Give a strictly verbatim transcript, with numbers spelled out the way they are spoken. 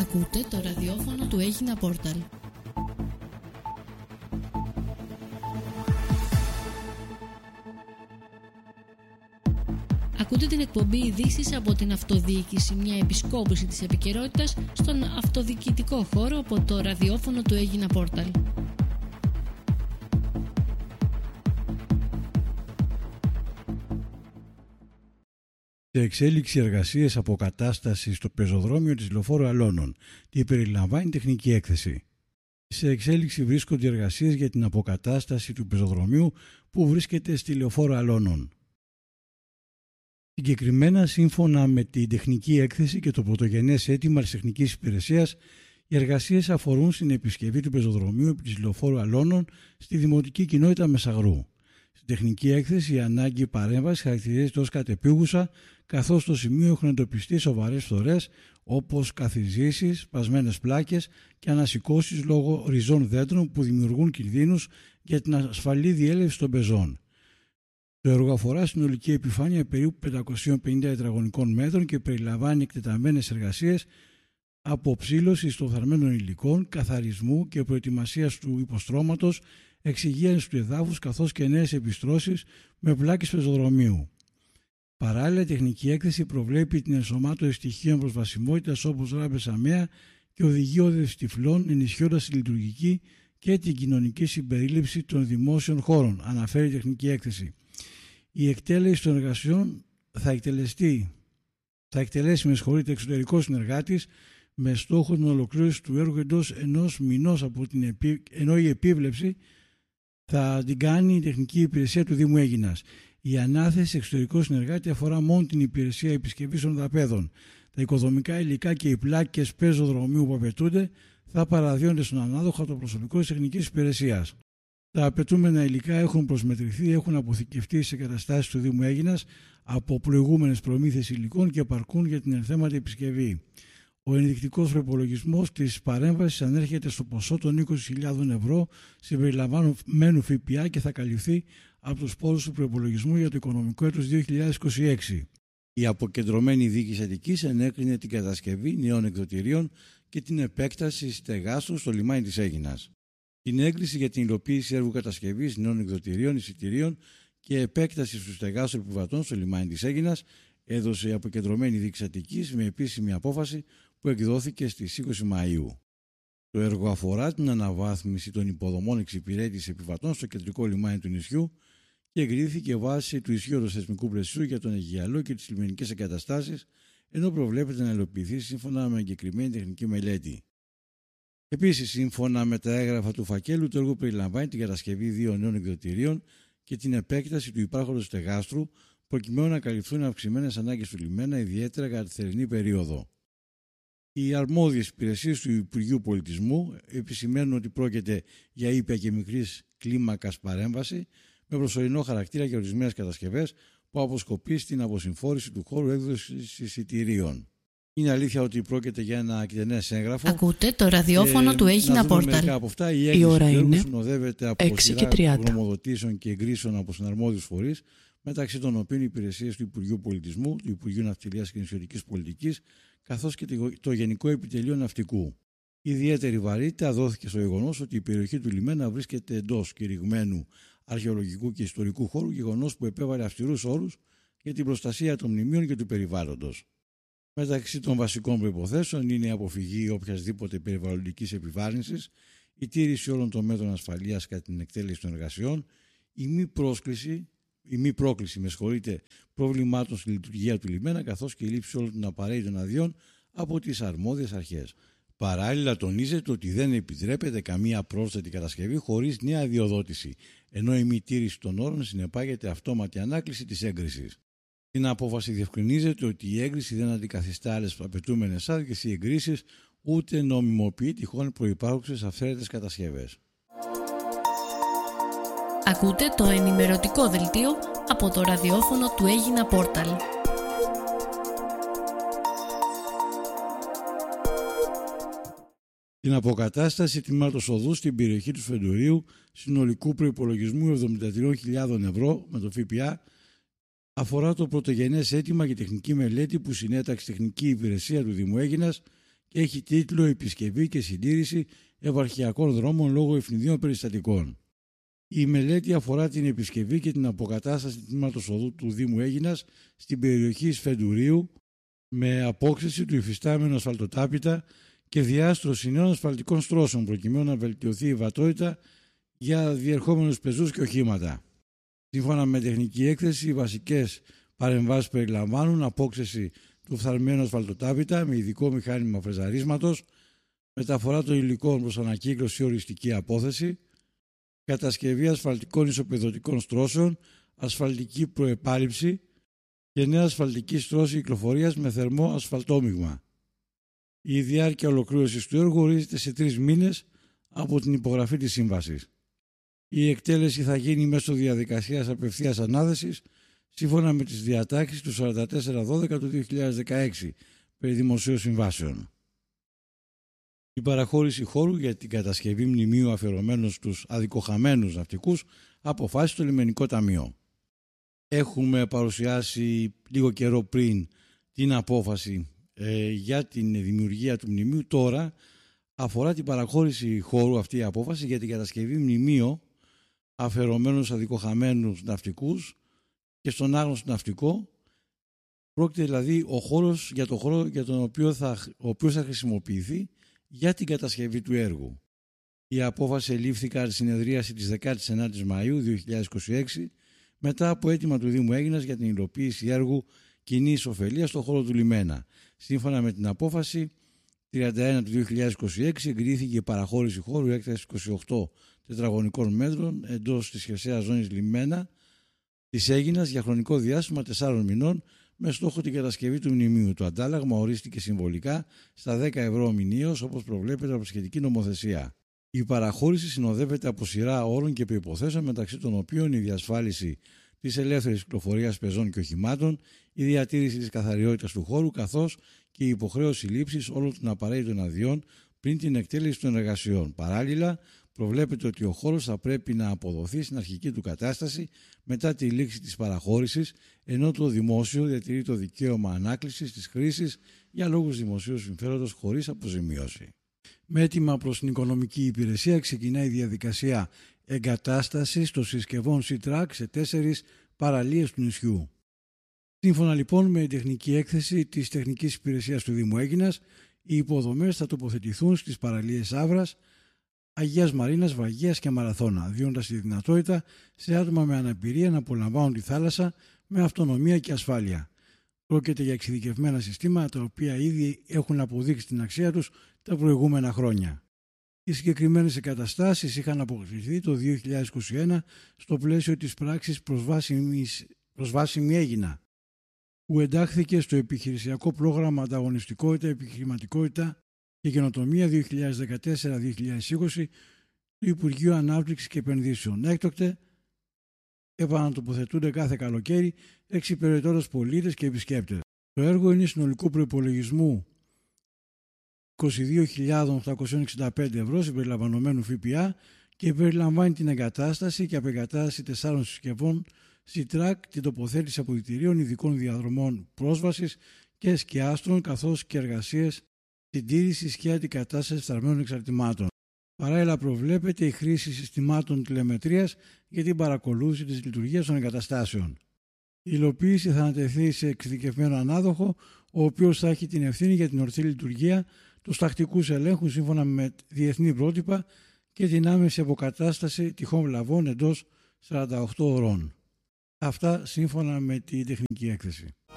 Ακούτε το ραδιόφωνο του Έγινα Πόρταλ. Ακούτε την εκπομπή ειδήσεις από την αυτοδιοίκηση, μια επισκόπηση της επικαιρότητας στον αυτοδιοικητικό χώρο από το ραδιόφωνο του Έγινα Πόρταλ. Σε εξέλιξη εργασίες αποκατάσταση στο πεζοδρόμιο της Λεωφόρου Αλώνων. Τι περιλαμβάνει τεχνική έκθεση. Σε εξέλιξη βρίσκονται εργασίες για την αποκατάσταση του πεζοδρομίου που βρίσκεται στη Λεωφόρο Αλώνων. Συγκεκριμένα, σύμφωνα με την τεχνική έκθεση και το πρωτογενές αίτημα της τεχνικής υπηρεσίας, οι εργασίες αφορούν στην επισκευή του πεζοδρομίου επί της Λεωφόρου Αλώνων στη Δημοτική Κοινότητα Μεσαγρού. Στην τεχνική έκθεση, η ανάγκη παρέμβαση χαρακτηρίζεται ως κατεπίγουσα, καθώς στο σημείο έχουν εντοπιστεί σοβαρές φθορές όπως καθιζήσεις, σπασμένες πλάκες και ανασηκώσεις λόγω ριζών δέντρων που δημιουργούν κινδύνους για την ασφαλή διέλευση των πεζών. Το έργο αφορά συνολική επιφάνεια περίπου πεντακόσια πενήντα τετραγωνικών μέτρων και περιλαμβάνει εκτεταμένες εργασίες αποψήλωσης των φθαρμένων υλικών, καθαρισμού και προετοιμασίας του υποστρώματος, εξυγίανση του εδάφους καθώς και νέες επιστρώσεις με πλάκες πεζοδρομίου. Παράλληλα, η τεχνική έκθεση προβλέπει την ενσωμάτωση στοιχείων προσβασιμότητας όπως ράμπες ΑΜΕΑ και οδηγία όδευσης τυφλών, ενισχύοντας τη λειτουργική και την κοινωνική συμπερίληψη των δημόσιων χώρων, αναφέρει η τεχνική έκθεση. Η εκτέλεση των εργασιών θα εκτελεστεί, θα εκτελέσει με συγχωρείτε εξωτερικό συνεργάτης με στόχο την ολοκλήρωση του έργου εντός ενός μηνός από την επί... ενώ η επίβλεψη θα την κάνει η τεχνική υπηρεσία του Δήμου Αίγινας. Η ανάθεση εξωτερικό συνεργάτη αφορά μόνο την υπηρεσία επισκευής των δαπέδων. Τα οικοδομικά υλικά και οι πλάκες πεζοδρομίου που απαιτούνται θα παραδίδονται στον ανάδοχο από το προσωπικό της τεχνικής υπηρεσίας. Τα απαιτούμενα υλικά έχουν προσμετρηθεί, έχουν αποθηκευτεί σε εγκαταστάσεις του Δήμου Αίγινας από προηγούμενες προμήθειες υλικών και επαρκούν για την ενθέματη επισκευή. Ο ενδεικτικός προϋπολογισμός της παρέμβασης ανέρχεται στο ποσό των είκοσι χιλιάδες ευρώ συμπεριλαμβανομένου ΦΠΑ και θα καλυφθεί από τους πόρους του προϋπολογισμού για το οικονομικό έτος δύο χιλιάδες είκοσι έξι. Η αποκεντρωμένη διοίκηση Αττικής ενέκρινε την κατασκευή νέων εκδοτηρίων και την επέκταση στεγάστρου στο λιμάνι της Αίγινας. Την έγκριση για την υλοποίηση έργου κατασκευής νέων εκδοτηρίων, εισιτηρίων και επέκταση του στεγάστρου επιβατών στο λιμάνι της Αίγινας έδωσε η αποκεντρωμένη διοίκηση Αττικής με επίσημη απόφαση που εκδόθηκε στις είκοσι Μαΐου. Το έργο αφορά την αναβάθμιση των υποδομών εξυπηρέτησης επιβατών στο κεντρικό λιμάνι του νησιού και εγκρίθηκε βάσει του ισχύοντος θεσμικού πλαισίου για τον Αιγιαλό και τις λιμενικές εγκαταστάσεις, ενώ προβλέπεται να υλοποιηθεί σύμφωνα με εγκεκριμένη τεχνική μελέτη. Επίσης, σύμφωνα με τα έγγραφα του φακέλου, το έργο περιλαμβάνει την κατασκευή δύο νέων εκδοτηρίων και την επέκταση του υπάρχοντος στεγάστρου, προκειμένου να καλυφθούν αυξημένες ανάγκες του λιμένα, ιδιαίτερα κατά τη θερινή περίοδο. Οι αρμόδιες υπηρεσίες του Υπουργείου Πολιτισμού επισημαίνουν ότι πρόκειται για ήπια και μικρής κλίμακας παρέμβαση με προσωρινό χαρακτήρα για ορισμένες κατασκευές που αποσκοπεί στην αποσυμφόρηση του χώρου έκδοσης εισιτηρίων. Είναι αλήθεια ότι πρόκειται για ένα εκτενές έγγραφο. Ακούτε το ραδιόφωνο ε, του Έγινα Πόρταλ. Από αυτά, η, η ώρα είναι συνοδεύεται από σειρά γνωμοδοτήσεων και εγκρίσεων από συναρμόδιους φορείς, μεταξύ των οποίων οι υπηρεσίες του Υπουργείου Πολιτισμού, του Υπουργείου Ναυτιλίας και Νησιωτικής Πολιτικής, καθώς και το Γενικό Επιτελείο Ναυτικού. Ιδιαίτερη βαρύτητα δόθηκε στο γεγονός ότι η περιοχή του λιμένα βρίσκεται εντός κηρυγμένου αρχαιολογικού και ιστορικού χώρου, γεγονός που επέβαλε αυστηρούς όρους για την προστασία των μνημείων και του περιβάλλοντος. Μεταξύ των βασικών προϋποθέσεων είναι η αποφυγή οποιασδήποτε περιβαλλοντικής επιβάρυνσης, η τήρηση όλων των μέτρων ασφαλείας κατά την εκτέλεση των εργασιών, η μη πρόσκληση. Η μη πρόκληση με συγχωρείτε, προβλημάτων στη λειτουργία του λιμένα, καθώς και η λήψη όλων των απαραίτητων αδειών από τις αρμόδιες αρχές. Παράλληλα, τονίζεται ότι δεν επιτρέπεται καμία πρόσθετη κατασκευή χωρίς νέα αδειοδότηση, ενώ η μη τήρηση των όρων συνεπάγεται αυτόματη ανάκληση της έγκρισης. Στην απόφαση διευκρινίζεται ότι η έγκριση δεν αντικαθιστά άλλες απαιτούμενες άδειες ή εγκρίσεις, ούτε νομιμοποιεί τυχόν προϋπάρχουσες αυθαίρετες κατασκευές. Ακούτε το ενημερωτικό δελτίο από το ραδιόφωνο του Έγινα Πόρταλ. Την αποκατάσταση τμήματος οδού στην περιοχή του Σφεντορείου συνολικού προϋπολογισμού εβδομήντα τρεις χιλιάδες ευρώ με το ΦΠΑ αφορά το πρωτογενές αίτημα και τεχνική μελέτη που συνέταξε τεχνική υπηρεσία του Δήμου Αίγινας και έχει τίτλο «Επισκευή και συντήρηση επαρχιακών δρόμων λόγω ευνηδίων περιστατικών». Η μελέτη αφορά την επισκευή και την αποκατάσταση τμήματος οδού του Δήμου Αίγινας στην περιοχή Σφεντουρίου με απόκριση του υφιστάμενου ασφαλτοτάπητα και διάστρωση νέων ασφαλτικών στρώσεων προκειμένου να βελτιωθεί η βατότητα για διερχόμενους πεζούς και οχήματα. Σύμφωνα με τεχνική έκθεση, οι βασικές παρεμβάσεις περιλαμβάνουν απόκριση του φθαρμένου ασφαλτοτάπητα με ειδικό μηχάνημα φρεζαρίσματος, μεταφορά των υλικών προς ανακύκλωση ή οριστική απόθεση, κατασκευή ασφαλτικών ισοπεδωτικών στρώσεων, ασφαλτική προεπάλυψη και νέα ασφαλτική στρώση κυκλοφορίας με θερμό ασφαλτόμειγμα. Η διάρκεια ολοκλήρωσης του έργου ορίζεται σε τρεις μήνες από την υπογραφή της σύμβασης. Η εκτέλεση θα γίνει μέσω διαδικασίας απευθείας ανάθεσης σύμφωνα με τις διατάξεις του σαράντα τέσσερα δώδεκα του δύο χιλιάδες δεκαέξι περί δημοσίων συμβάσεων. Η παραχώρηση χώρου για την κατασκευή μνημείου αφιερωμένου στους αδικοχαμένους ναυτικούς αποφάσισε το Λιμενικό Ταμείο. Έχουμε παρουσιάσει λίγο καιρό πριν την απόφαση ε, για την δημιουργία του μνημείου. Τώρα αφορά την παραχώρηση χώρου αυτή η απόφαση για την κατασκευή μνημείου αφιερωμένου στους αδικοχαμένους ναυτικούς και στον άγνωστο ναυτικό. Πρόκειται δηλαδή ο χώρος για τον χώρο για τον οποίο θα, ο οποίος θα χρησιμοποιηθεί για την κατασκευή του έργου. Η απόφαση ελήφθη κατά τη συνεδρίαση της δεκάτης ενάτης Μαΐου δύο χιλιάδες είκοσι έξι μετά από αίτημα του Δήμου Αίγινας για την υλοποίηση έργου κοινής ωφελίας στον χώρο του λιμένα. Σύμφωνα με την απόφαση τριάντα ένα του δύο χιλιάδες είκοσι έξι εγκρίθηκε η παραχώρηση χώρου έκτασης είκοσι οκτώ τετραγωνικών μέτρων εντός της χερσαίας ζώνης λιμένα της Αίγινας για χρονικό διάστημα τεσσάρων μηνών με στόχο την κατασκευή του μνημείου. Το αντάλλαγμα ορίστηκε συμβολικά στα δέκα ευρώ μηνίως όπως προβλέπεται από σχετική νομοθεσία. Η παραχώρηση συνοδεύεται από σειρά όρων και προϋποθέσεων μεταξύ των οποίων η διασφάλιση της ελεύθερης κυκλοφορίας πεζών και οχημάτων, η διατήρηση της καθαριότητας του χώρου καθώς και η υποχρέωση λήψης όλων των απαραίτητων αδειών πριν την εκτέλεση των εργασιών. Παράλληλα, προβλέπεται ότι ο χώρος θα πρέπει να αποδοθεί στην αρχική του κατάσταση μετά τη λήξη της παραχώρησης, ενώ το δημόσιο διατηρεί το δικαίωμα ανάκλησης της χρήσης για λόγους δημοσίου συμφέροντος χωρίς αποζημίωση. Με αίτημα προς την οικονομική υπηρεσία ξεκινάει η διαδικασία εγκατάστασης των συσκευών C-Track σε τέσσερις παραλίες του νησιού. Σύμφωνα λοιπόν με την τεχνική έκθεση της Τεχνικής Υπηρεσίας του Δήμου Αίγινας, οι υποδομές θα τοποθετηθούν στις παραλίες Αύρας, Αγίας Μαρίνας, Βαγίας και Μαραθώνα, δίνοντας τη δυνατότητα σε άτομα με αναπηρία να απολαμβάνουν τη θάλασσα με αυτονομία και ασφάλεια. Πρόκειται για εξειδικευμένα συστήματα τα οποία ήδη έχουν αποδείξει την αξία τους τα προηγούμενα χρόνια. Οι συγκεκριμένες εγκαταστάσεις είχαν αποκτηθεί το δύο χιλιάδες είκοσι ένα στο πλαίσιο της πράξης Προσβάσιμη Αίγινα, που εντάχθηκε στο επιχειρησιακό πρόγραμμα Ανταγωνιστικότητα, Επιχειρηματικότητα και Καινοτομία δύο χιλιάδες δεκατέσσερα δύο χιλιάδες είκοσι του Υπουργείου Ανάπτυξης και Επενδύσεων. Έκτοτε επανατοποθετούνται κάθε καλοκαίρι εξυπηρετώντας πολίτες και επισκέπτες. Το έργο είναι συνολικού προϋπολογισμού είκοσι δύο χιλιάδες οκτακόσια εξήντα πέντε ευρώ συμπεριλαμβανομένου ΦΠΑ και περιλαμβάνει την εγκατάσταση και απεγκατάσταση τεσσάρων συσκευών C-Track, την τοποθέτηση αποδυτηρίων, ειδικών διαδρομών πρόσβασης και σκιάστρων καθώς και εργασίες συντήρησης και αντικατάστασης φθαρμένων εξαρτημάτων. Παράλληλα προβλέπεται η χρήση συστημάτων τηλεμετρίας για την παρακολούθηση της λειτουργίας των εγκαταστάσεων. Η υλοποίηση θα ανατεθεί σε εξειδικευμένο ανάδοχο, ο οποίος θα έχει την ευθύνη για την ορθή λειτουργία, τους τακτικούς ελέγχους σύμφωνα με διεθνή πρότυπα και την άμεση αποκατάσταση τυχών βλαβών εντός σαράντα οκτώ ωρών. Αυτά σύμφωνα με τη τεχνική έκθεση.